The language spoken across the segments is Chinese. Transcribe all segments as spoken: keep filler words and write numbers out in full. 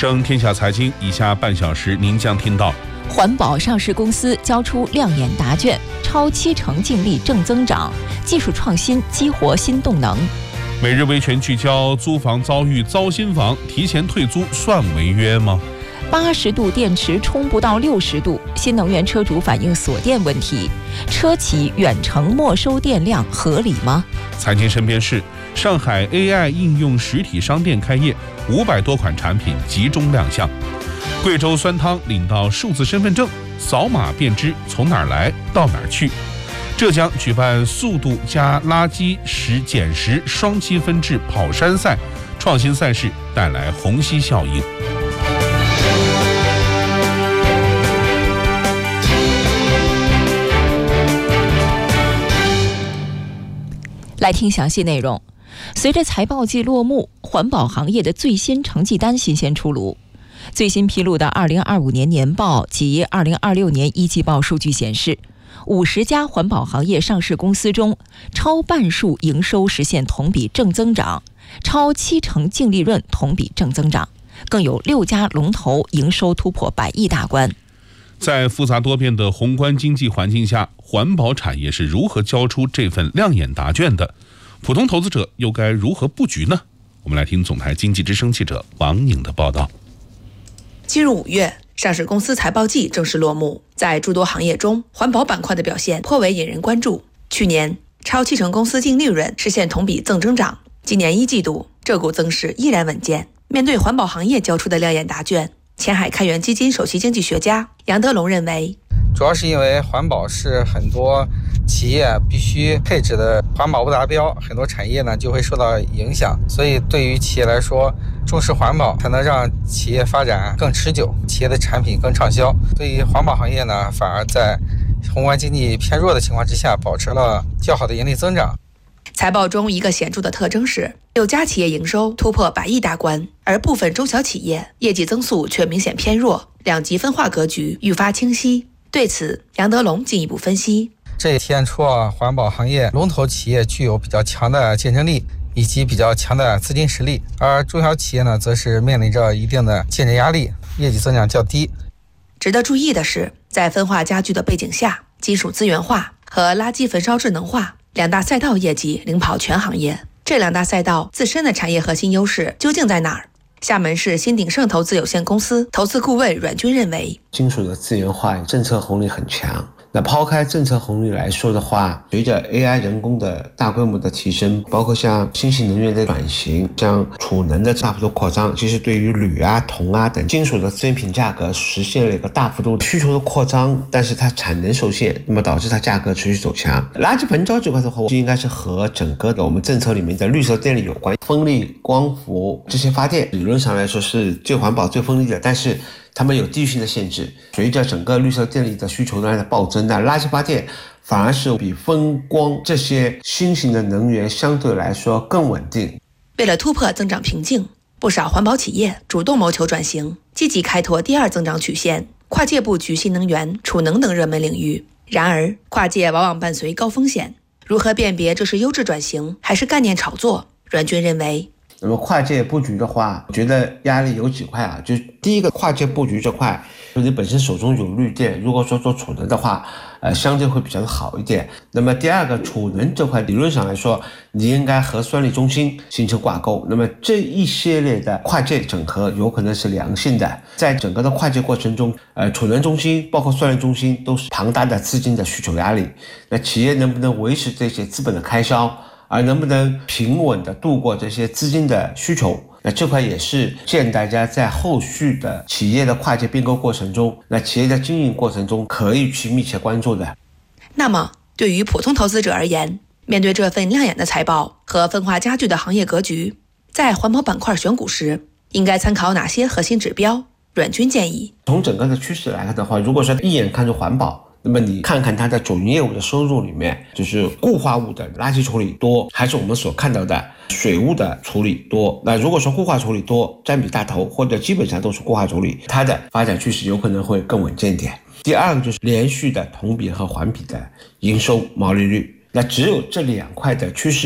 生天下财经，以下半小时您将听到： 环保上市公司交出亮眼答卷，超七成净利正增长，技术创新激活新动能。 每日维权聚焦：租房遭遇糟心房，提前退租算违约吗？ 八十度电池充不到六十度，新能源车主反映锁电问题，车企远程没收电量合理吗？ 财经身边事：上海 A I 应用实体商店开业，五百多款产品集中亮相。贵州酸汤领到数字身份证，扫码便知从哪儿来到哪儿去。浙江举办速度加垃圾时减时双七分制跑山赛，创新赛事带来虹吸效应。 来听详细内容。随着财报季落幕，环保行业的最新成绩单新鲜出炉。最新披露的二零二五年年报及二零二六年一季报数据显示，五十家环保行业上市公司中，超半数营收实现同比正增长，超七成净利润同比正增长，更有六家龙头营收突破百亿大关。 在复杂多变的宏观经济环境下，环保产业是如何交出这份亮眼答卷的？普通投资者又该如何布局呢？我们来听总台经济之声记者王颖的报道。 进入五月，上市公司财报季正式落幕，在诸多行业中，环保板块的表现颇为引人关注。去年，超七成公司净利润实现同比正增长，今年一季度，这股增势依然稳健。面对环保行业交出的亮眼答卷，前海开源基金首席经济学家杨德龙认为， 主要是因为环保是很多企业必须配置的，环保不达标，很多产业呢就会受到影响，所以对于企业来说，重视环保才能让企业发展更持久，企业的产品更畅销。对于环保行业呢，反而在宏观经济偏弱的情况之下，保持了较好的盈利增长。 财报中一个显著的特征是，六家企业营收突破百亿大关，而部分中小企业业绩增速却明显偏弱，两极分化格局愈发清晰。对此，杨德龙进一步分析， 这也体现出啊，环保行业龙头企业具有比较强的竞争力以及比较强的资金实力，而中小企业呢，则是面临着一定的竞争压力，业绩增长较低。 值得注意的是，在分化加剧的背景下，金属资源化和垃圾焚烧智能化两大赛道业绩领跑全行业。这两大赛道自身的产业核心优势究竟在哪儿？厦门市新鼎盛投资有限公司投资顾问阮军认为， 金属的资源化政策红利很强。那抛开政策红利来说的话，随着 A I 人工的大规模的提升，包括像新型能源的转型，像储能的大幅度扩张，其实对于铝啊、铜啊等金属的资源品价格实现了一个大幅度需求的扩张，但是它产能受限，那么导致它价格持续走强。垃圾焚烧这块的话，就应该是和整个的我们政策里面的绿色电力有关，风力、光伏这些发电理论上来说是最环保、最风力的，但是它们有地域性的限制，随着整个绿色电力的需求量的暴增，那垃圾发电反而是比风光这些新型的能源相对来说更稳定。 为了突破增长瓶颈，不少环保企业主动谋求转型，积极开拓第二增长曲线，跨界布局新能源、储能等热门领域。然而，跨界往往伴随高风险，如何辨别这是优质转型还是概念炒作？阮军认为， 那么跨界布局的话，我觉得压力有几块啊，就第一个跨界布局这块，就你本身手中有绿电，如果说做储能的话，呃，相对会比较好一点。那么第二个，储能这块理论上来说，你应该和算力中心形成挂钩。那么这一系列的跨界整合有可能是良性的，在整个的跨界过程中，呃，储能中心包括算力中心都是庞大的资金的需求压力。那企业能不能维持这些资本的开销？而能不能平稳的度过这些资金的需求，那这块也是建议大家在后续的企业的跨界并购过程中，那企业的经营过程中可以去密切关注的。 那么对于普通投资者而言，面对这份亮眼的财报和分化加剧的行业格局，在环保板块选股时应该参考哪些核心指标？阮军建议， 从整个的趋势来看的话，如果说一眼看出环保，那么你看看它的主营业务的收入里面，就是固化物的垃圾处理多，还是我们所看到的水务的处理多？那如果说固化处理多，占比大头，或者基本上都是固化处理，它的发展趋势有可能会更稳健一点。第二个就是连续的同比和环比的营收毛利率，那只有这两块的趋势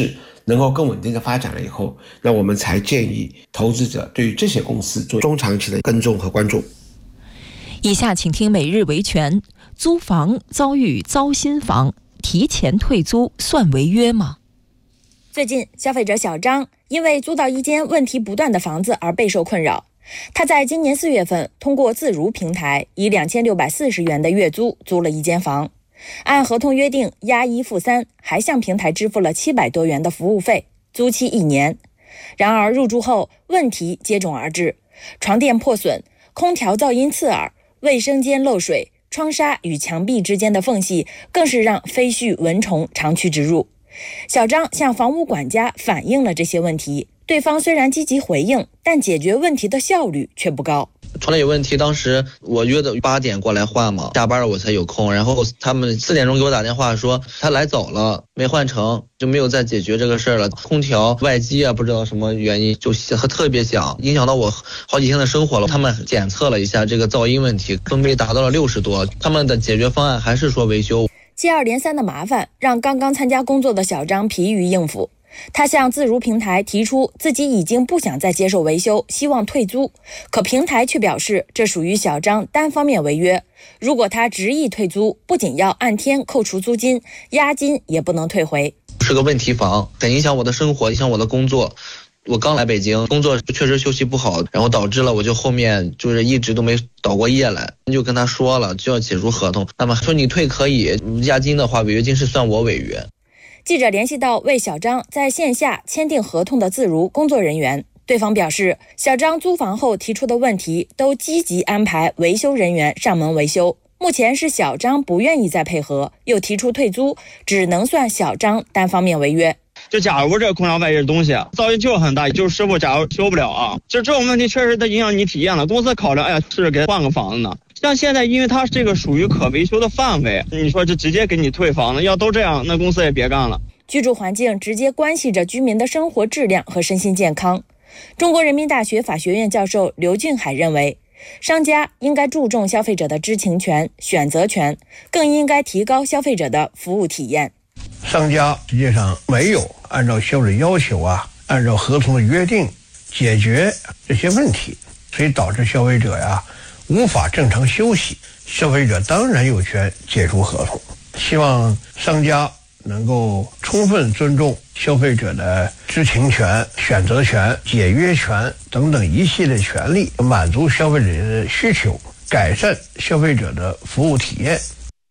能够更稳定的发展了以后，那我们才建议投资者对于这些公司做中长期的跟踪和关注。 以下请听每日维权：租房遭遇糟心房，提前退租算违约吗？ 最近，消费者小张因为租到一间问题不断的房子而备受困扰。他在今年四月份通过自如平台以两千六百四十元的月租租了一间房，按合同约定押一付三，还向平台支付了七百多元的服务费，租期一年。然而入住后问题接踵而至，床垫破损，空调噪音刺耳，卫生间漏水，窗纱与墙壁之间的缝隙更是让飞絮蚊虫长驱直入。小张向房屋管家反映了这些问题，对方虽然积极回应，但解决问题的效率却不高。 床垫有问题，当时我约的八点过来换嘛，下班我才有空，然后他们四点钟给我打电话说他来走了，没换成，就没有再解决这个事儿了。空调外机啊，不知道什么原因就特别响，影响到我好几天的生活了。他们检测了一下这个噪音问题，分贝达到了六十多，他们的解决方案还是说维修。 接二连三的麻烦让刚刚参加工作的小张疲于应付，他向自如平台提出自己已经不想再接受维修，希望退租，可平台却表示这属于小张单方面违约，如果他执意退租，不仅要按天扣除租金，押金也不能退回。 是个问题房，很影响我的生活，影响我的工作。我刚来北京，工作确实休息不好，然后导致了我就后面就是一直都没倒过夜来，就跟他说了就要解除合同，那么说你退可以，押金的话违约金是算我违约。 记者联系到为小张在线下签订合同的自如工作人员，对方表示小张租房后提出的问题都积极安排维修人员上门维修，目前是小张不愿意再配合，又提出退租，只能算小张单方面违约。 就假如这个空调外界的东西噪音就是很大，就是师傅假如修不了啊，就这种问题确实它影响你体验了。公司考虑，哎呀，是给换个房子呢。像现在因为它这个属于可维修的范围，你说这直接给你退房子，要都这样，那公司也别干了。 居住环境直接关系着居民的生活质量和身心健康。中国人民大学法学院教授刘俊海认为，商家应该注重消费者的知情权、选择权，更应该提高消费者的服务体验。 商家实际上没有按照消费者要求啊，按照合同的约定解决这些问题，所以导致消费者呀无法正常休息。消费者当然有权解除合同，希望商家能够充分尊重消费者的知情权、选择权、解约权等等一系列权利，满足消费者的需求，改善消费者的服务体验。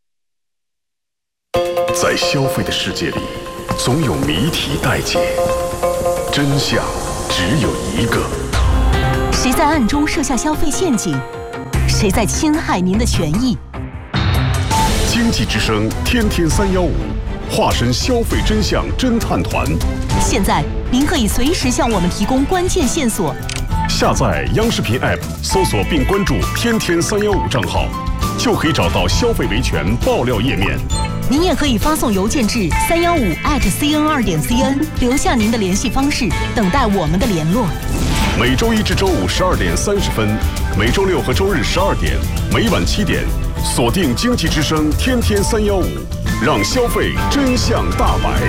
在消费的世界里，总有谜题待解，真相只有一个。 谁在暗中设下消费陷阱？谁在侵害您的权益？ 经济之声天天三幺五，化身消费真相侦探团。 现在您可以随时向我们提供关键线索。 下载央视频 App， 搜索并关注天天三幺五账号，就可以找到消费维权爆料页面。 您也可以发送邮件至三幺五 at c n 二点 c n， 留下您的联系方式，等待我们的联络。 每周一至周五十二点三十分，每周六和周日十二点，每晚七点，锁定经济之声天天三幺五，让消费真相大白。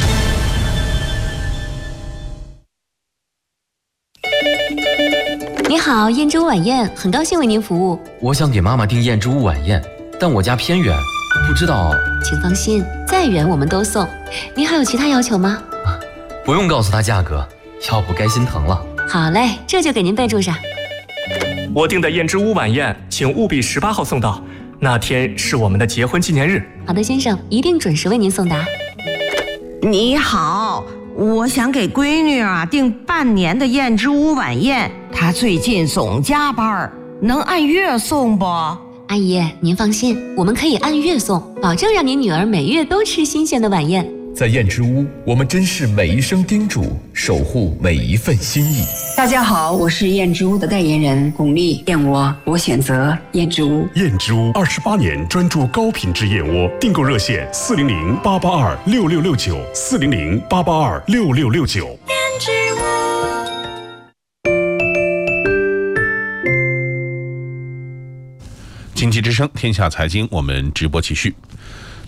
你好，燕之屋晚宴，很高兴为您服务。 我想给妈妈订燕之屋晚宴，但我家偏远，不知道。 请放心，再远我们都送。您还有其他要求吗？ 不用告诉她价格，要不该心疼了。 好嘞，这就给您备注上。 我订的燕之屋晚宴，请务必十八号送到，那天是我们的结婚纪念日。 好的，先生，一定准时为您送达。 你好，我想给闺女啊订半年的燕之屋晚宴，她最近总加班，能按月送不？ 阿姨，您放心，我们可以按月送，保证让您女儿每月都吃新鲜的晚宴。 在燕之屋，我们珍视每一声叮嘱，守护每一份心意。 大家好，我是燕之屋的代言人巩俐，燕窝我选择燕之屋。 燕之屋二十八年专注高品质燕窝，订购热线四零零八八二六六六九四零零八八二六六六九。 燕之屋。 经济之声天下财经，我们直播继续。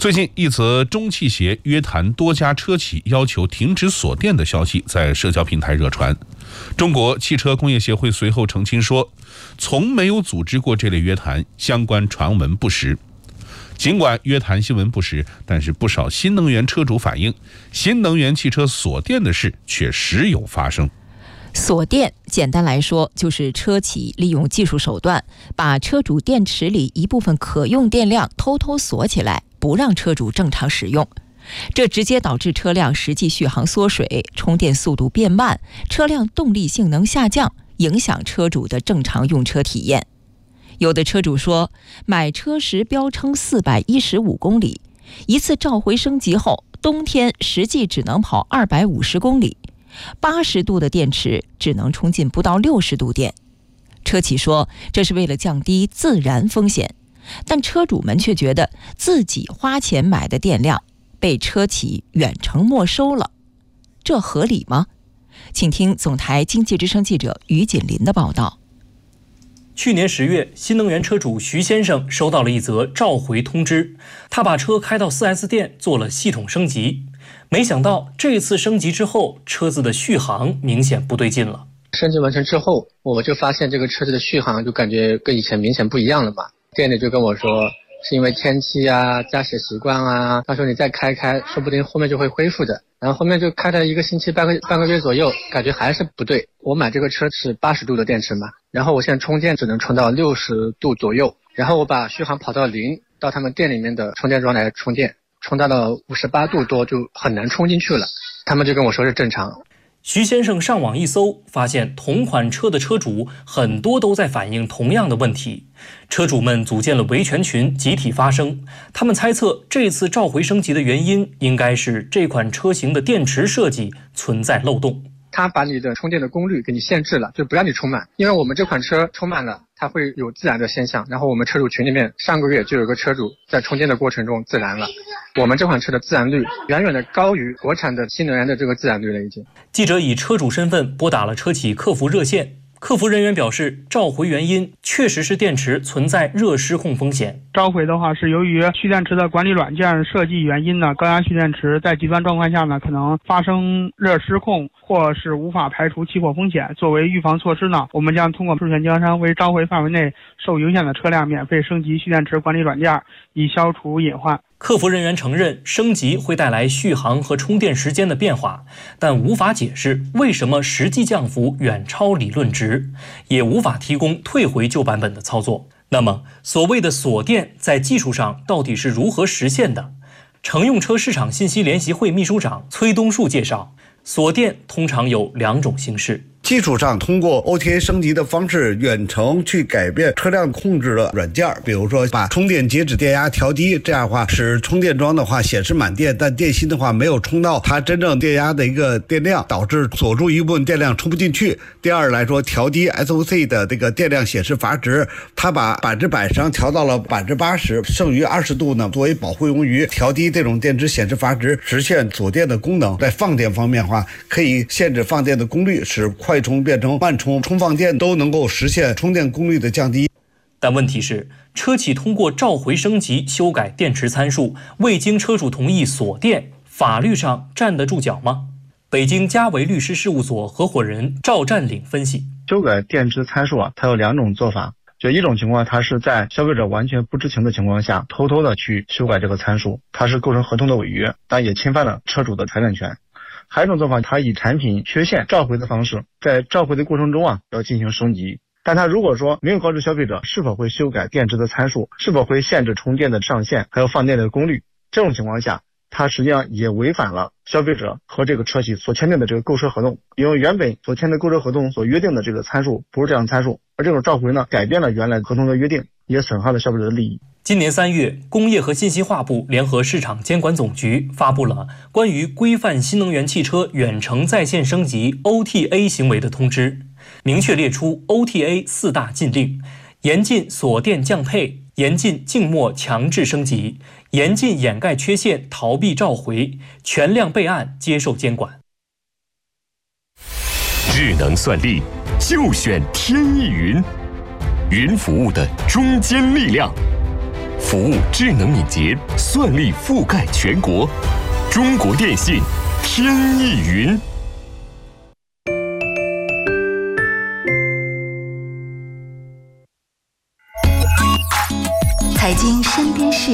最近，一则中汽协约谈多家车企要求停止锁电的消息在社交平台热传。中国汽车工业协会随后澄清说，从没有组织过这类约谈，相关传闻不实。尽管约谈新闻不实，但是不少新能源车主反映，新能源汽车锁电的事却时有发生。 锁电简单来说，就是车企利用技术手段，把车主电池里一部分可用电量偷偷锁起来，不让车主正常使用。这直接导致车辆实际续航缩水，充电速度变慢，车辆动力性能下降，影响车主的正常用车体验。有的车主说，买车时标称四百一十五公里，一次召回升级后，冬天实际只能跑二百五十公里。八十度的电池只能充进不到六十度电。车企说这是为了降低自燃风险，但车主们却觉得自己花钱买的电量被车企远程没收了，这合理吗？请听总台经济之声记者于锦林的报道。 去年十月，新能源车主徐先生收到了一则召回通知，他把车开到 四 S 店做了系统升级，没想到这次升级之后，车子的续航明显不对劲了。 升级完成之后，我就发现这个车子的续航就感觉跟以前明显不一样了嘛。店里就跟我说，是因为天气啊、驾驶习惯啊，他说你再开开，说不定后面就会恢复的。然后后面就开了一个星期、半个半个月左右，感觉还是不对。我买这个车是八十度的电池嘛，然后我现在充电只能充到六十度左右，然后我把续航跑到零，到他们店里面的充电桩来充电，充到了五十八度多就很难充进去了。他们就跟我说是正常。 徐先生上网一搜，发现同款车的车主很多都在反映同样的问题。车主们组建了维权群，集体发声。他们猜测这次召回升级的原因应该是这款车型的电池设计存在漏洞。 他把你的充电的功率给你限制了，就不让你充满。因为我们这款车充满了，它会有自燃的现象。然后我们车主群里面上个月就有个车主在充电的过程中自燃了。我们这款车的自燃率远远的高于国产的新能源的这个自燃率了已经。 记者以车主身份拨打了车企客服热线，客服人员表示，召回原因确实是电池存在热失控风险。 召回的话是由于蓄电池的管理软件设计原因呢，高压蓄电池在极端状况下呢，可能发生热失控，或是无法排除起火风险。作为预防措施呢，我们将通过授权经销商为召回范围内受影响的车辆免费升级蓄电池管理软件，以消除隐患。 客服人员承认升级会带来续航和充电时间的变化，但无法解释为什么实际降幅远超理论值，也无法提供退回旧版本的操作。那么，所谓的锁电在技术上到底是如何实现的？乘用车市场信息联席会秘书长崔东树介绍，锁电通常有两种形式。 基础上通过 O T A 升级的方式远程去改变车辆控制的软件，比如说把充电截止电压调低，这样的话使充电桩的话显示满电，但电芯的话没有充到它真正电压的一个电量，导致锁住一部分电量充不进去。第二来说，调低 S O C 的这个电量显示阀值，它把百分之百上调到了百分之八十，剩余二十度呢作为保护用于调低这种电池显示阀值，实现锁电的功能。在放电方面的话，可以限制放电的功率，使快充变成慢充，充放电都能够实现充电功率的降低。 但问题是，车企通过召回升级修改电池参数，未经车主同意锁电，法律上站得住脚吗？北京嘉维律师事务所合伙人赵占领分析， 修改电池参数啊，它有两种做法。就一种情况，它是在消费者完全不知情的情况下，偷偷的去修改这个参数，它是构成合同的违约，但也侵犯了车主的财产权。还有一种做法，它以产品缺陷召回的方式，在召回的过程中啊，要进行升级。但它如果说没有告知消费者是否会修改电池的参数，是否会限制充电的上限，还有放电的功率，这种情况下，它实际上也违反了消费者和这个车企所签订的这个购车合同，因为原本所签的购车合同所约定的这个参数不是这样的参数，而这种召回呢，改变了原来合同的约定，也损害了消费者的利益。 今年三月，工业和信息化部联合市场监管总局发布了关于规范新能源汽车远程在线升级 O T A 行为的通知，明确列出 O T A 四大禁令：严禁锁电降配，严禁静默强制升级，严禁掩盖缺陷逃避召回，全量备案接受监管。 智能算力就选天翼云，云服务的中坚力量。 服务智能敏捷，算力覆盖全国。中国电信，天翼云。 财经身边事。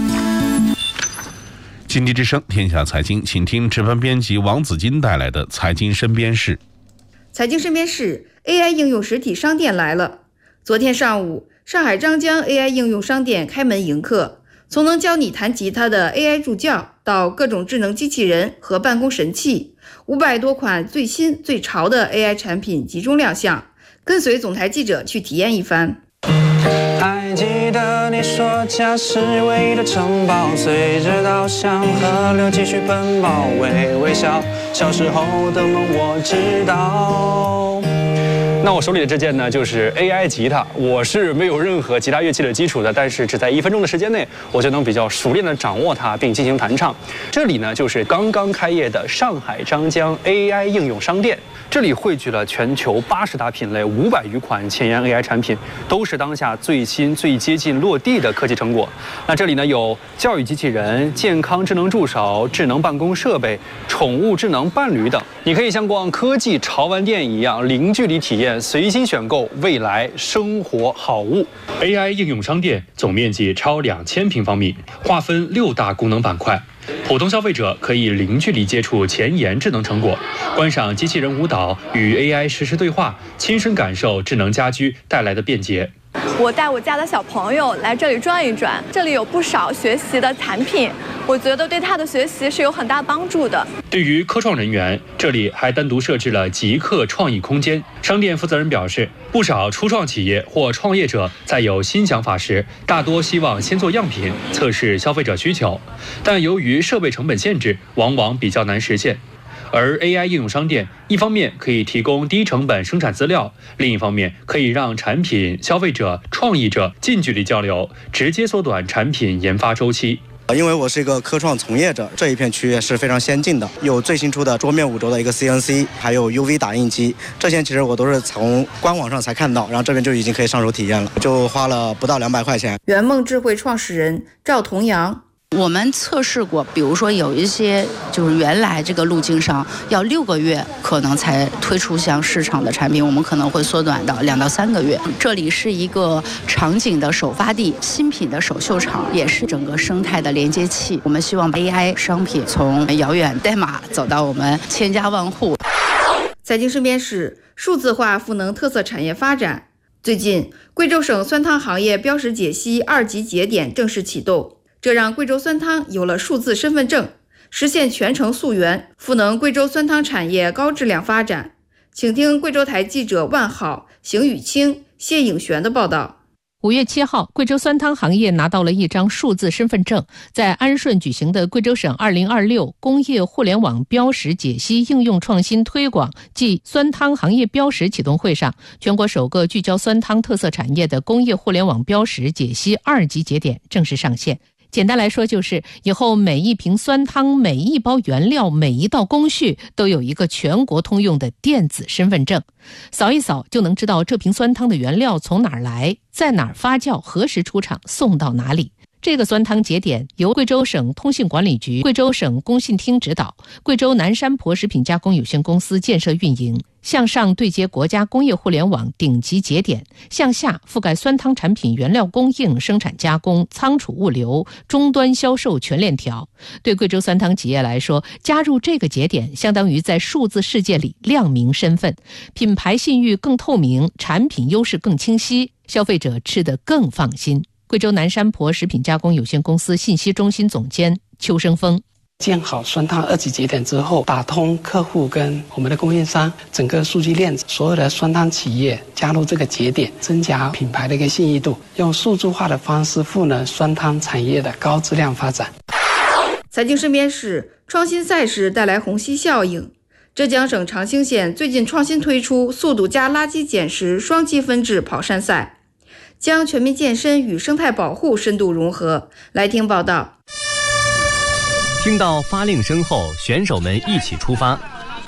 经济之声天下财经，请听值班编辑王子金带来的财经身边事。 财经身边事 ，A I 应用实体商店来了。昨天上午，上海张江 A I 应用商店开门迎客，从能教你弹吉他的 A I 助教，到各种智能机器人和办公神器，五百多款最新最潮的 A I 产品集中亮相。跟随总台记者去体验一番。 还记得你说家是唯一的城堡，随着稻香河流继续奔跑，微微笑，小时候的梦我知道。 那我手里的这件呢，就是 A I 吉他。我是没有任何吉他乐器的基础的，但是只在一分钟的时间内，我就能比较熟练的掌握它，并进行弹唱。这里呢，就是刚刚开业的上海张江 A I 应用商店。这里汇聚了全球八十大品类、五百余款前沿 A I 产品，都是当下最新、最接近落地的科技成果。那这里呢，有教育机器人、健康智能助手、智能办公设备、宠物智能伴侣等。你可以像逛科技潮玩店一样，零距离体验，随心选购未来生活好物。 A I 应用商店总面积超两千平方米，划分六大功能板块。普通消费者可以零距离接触前沿智能成果，观赏机器人舞蹈，与 A I 实时对话，亲身感受智能家居带来的便捷。 我带我家的小朋友来这里转一转，这里有不少学习的产品，我觉得对他的学习是有很大帮助的。 对于科创人员，这里还单独设置了极客创意空间。商店负责人表示，不少初创企业或创业者在有新想法时，大多希望先做样品，测试消费者需求，但由于设备成本限制，往往比较难实现。而 A I 应用商店一方面可以提供低成本生产资料，另一方面可以让产品、消费者、创意者近距离交流，直接缩短产品研发周期。 因为我是一个科创从业者，这一片区域是非常先进的，有最新出的桌面五轴的一个 C N C， 还有 U V 打印机，这些其实我都是从官网上才看到，然后这边就已经可以上手体验了，就花了不到两百块钱。 圆梦智慧创始人赵同阳。 我们测试过，比如说有一些就是原来这个路径上要六个月可能才推出向市场的产品，我们可能会缩短到两到三个月。这里是一个场景的首发地，新品的首秀场，也是整个生态的连接器。我们希望 A I 商品从遥远代码走到我们千家万户。 财经身边事，数字化赋能特色产业发展。最近，贵州省酸汤行业标识解析二级节点正式启动。这让贵州酸汤有了数字身份证，实现全程溯源，赋能贵州酸汤产业高质量发展。请听贵州台记者万好、邢雨清、谢颖璇的报道。 五月七号，贵州酸汤行业拿到了一张数字身份证。在安顺举行的贵州省二零二六工业互联网标识解析应用创新推广暨酸汤行业标识启动会上，全国首个聚焦酸汤特色产业的工业互联网标识解析二级节点正式上线。简单来说，就是以后每一瓶酸汤、每一包原料、每一道工序都有一个全国通用的电子身份证，扫一扫就能知道这瓶酸汤的原料从哪儿来，在哪儿发酵，何时出厂，送到哪里。这个酸汤节点由贵州省通信管理局、贵州省工信厅指导，贵州南山婆食品加工有限公司建设运营。向上对接国家工业互联网顶级节点，向下覆盖酸汤产品原料供应、生产加工、仓储物流、终端销售全链条。对贵州酸汤企业来说，加入这个节点相当于在数字世界里亮明身份，品牌信誉更透明，产品优势更清晰，消费者吃得更放心。贵州南山婆食品加工有限公司信息中心总监邱生峰。 建好酸汤二级节点之后，打通客户跟我们的供应商整个数据链，所有的酸汤企业加入这个节点，增加品牌的一个信誉度，用数字化的方式赋能酸汤产业的高质量发展。 财经身边事，创新赛事带来虹吸效应。浙江省长兴县最近创新推出速度加垃圾捡拾双积分制跑山赛，将全民健身与生态保护深度融合。来听报道。 听到发令声后，选手们一起出发。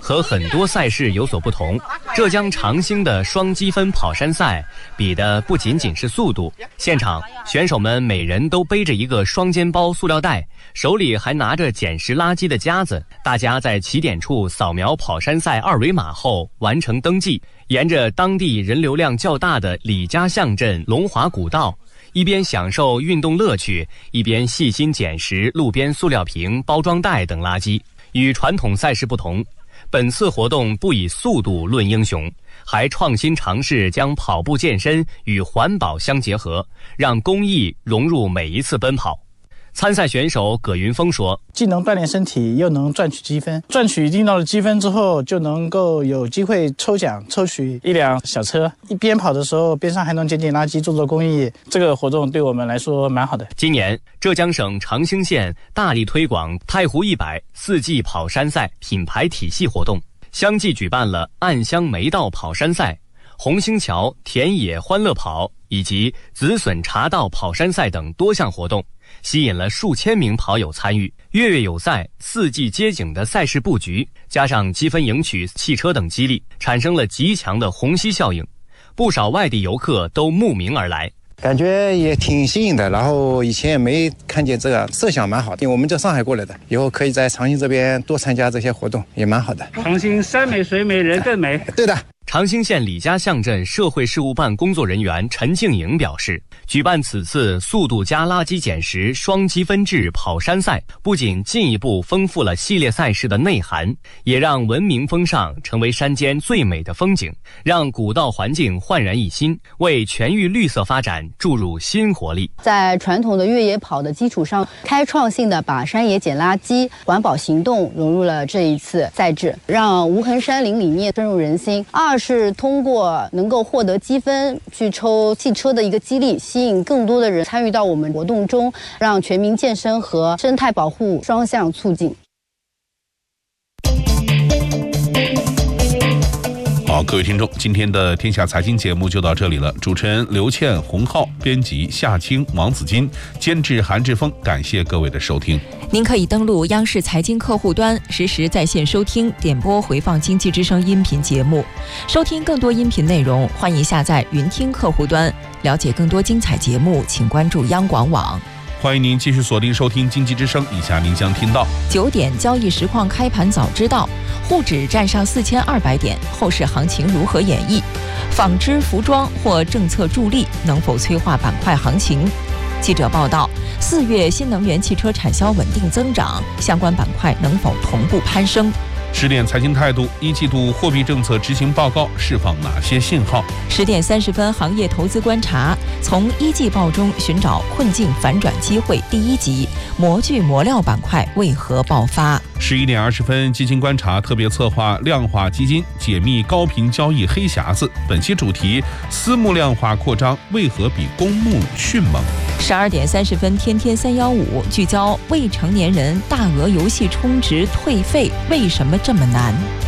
和很多赛事有所不同，浙江长兴的双积分跑山赛比的不仅仅是速度，现场选手们每人都背着一个双肩包塑料袋，手里还拿着捡拾垃圾的夹子。大家在起点处扫描跑山赛二维码后完成登记，沿着当地人流量较大的李家巷镇龙华古道，一边享受运动乐趣，一边细心捡拾路边塑料瓶、包装袋等垃圾。与传统赛事不同，本次活动不以速度论英雄，还创新尝试将跑步健身与环保相结合，让公益融入每一次奔跑。参赛选手葛云峰说， 既能锻炼身体，又能赚取积分，赚取一定的积分之后，就能够有机会抽奖，抽取一辆小车，一边跑的时候边上还能捡捡垃圾，做做公益。这个活动对我们来说蛮好的。 今年浙江省长兴县大力推广太湖一百四季跑山赛品牌体系活动，相继举办了暗香梅道跑山赛、红星桥田野欢乐跑以及紫笋茶道跑山赛等多项活动，吸引了数千名跑友参与。月月有赛、四季接景的赛事布局，加上积分赢取汽车等激励，产生了极强的虹吸效应，不少外地游客都慕名而来。 感觉也挺新颖的，然后以前也没看见这个，设想蛮好的。因为我们在上海过来的，以后可以在长兴这边多参加这些活动，也蛮好的。 长兴山美水美人更美。 对的。 长兴县李家巷镇社会事务办工作人员陈静颖表示，举办此次速度加垃圾捡拾双积分制跑山赛，不仅进一步丰富了系列赛事的内涵，也让文明风尚成为山间最美的风景，让古道环境焕然一新，为全域绿色发展注入新活力。 在传统的越野跑的基础上，开创性的把山野捡垃圾环保行动融入了这一次赛制，让无痕山林理念深入人心。二是通过能够获得积分去抽汽车的一个激励，吸引更多的人参与到我们活动中，让全民健身和生态保护双向促进。 好，各位听众，今天的天下财经节目就到这里了。主持人刘倩、洪浩，编辑夏青、王子金，监制韩志峰，感谢各位的收听。 您可以登录央视财经客户端，实时在线收听、点播、回放经济之声音频节目。收听更多音频内容，欢迎下载云听客户端。了解更多精彩节目，请关注央广网。 欢迎您继续锁定收听经济之声，以下您将听到： 九点交易实况开盘早知道，沪指站上四千二百点，后市行情如何演绎？纺织、服装或政策助力能否催化板块行情？记者报道，四月新能源汽车产销稳定增长，相关板块能否同步攀升？ 十点财经态度，一季度货币政策执行报告释放哪些信号？ 十点三十分，行业投资观察，从一季报中寻找困境反转机会。第一集，模具磨料板块为何爆发？ 十一点二十分，基金观察特别策划量化基金解密高频交易黑匣子。本期主题：私募量化扩张为何比公募迅猛？ 十二点三十分，天天三幺五聚焦未成年人大额游戏充值退费为什么这么难？